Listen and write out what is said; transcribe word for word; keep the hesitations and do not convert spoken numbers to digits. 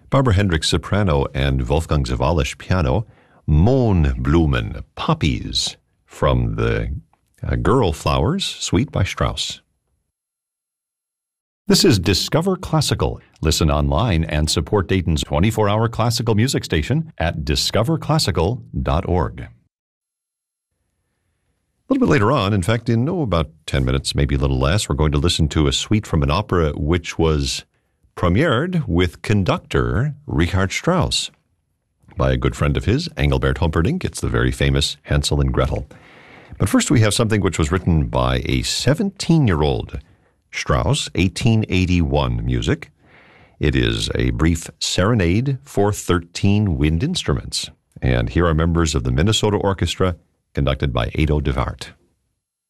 Barbara Hendricks soprano and Wolfgang Zawalisch piano. Mohnblumen, Poppies, from the uh, Girl Flowers Suite by Strauss. This is Discover Classical. Listen online and support Dayton's twenty-four hour classical music station at discover classical dot org. A little bit later on, in fact, in oh, about ten minutes, maybe a little less, we're going to listen to a suite from an opera which was premiered with conductor Richard Strauss by a good friend of his, Engelbert Humperdinck. It's the very famous Hansel and Gretel. But first we have something which was written by a seventeen-year-old Strauss, eighteen eighty-one music. It is a brief serenade for thirteen wind instruments. And here are members of the Minnesota Orchestra, conducted by Ado de Waart.